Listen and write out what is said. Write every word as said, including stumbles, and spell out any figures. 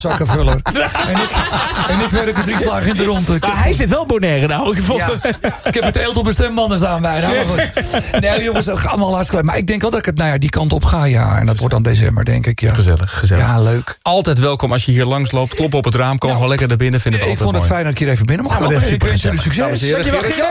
zakkenvuller. en, ik, en ik werk er drie slagen in de ronde. Maar hij zit wel Bonaire nou. Ja, ik heb het eelt op een stembanden staan bij. Nou, nee jongens, dat gaat allemaal hartstikke. Maar ik denk wel dat ik het nou ja, die kant op ga. Ja. En dat wordt dan december, denk ik. Ja. Gezellig, gezellig. Ja, leuk. Altijd welkom als je hier langs loopt. Klop op het raam, kom nou, gewoon lekker naar binnen. Vind ik ik altijd vond het mooi. fijn dat ik hier even binnen mag. Ja, ik wens jullie succes. Dames en heren,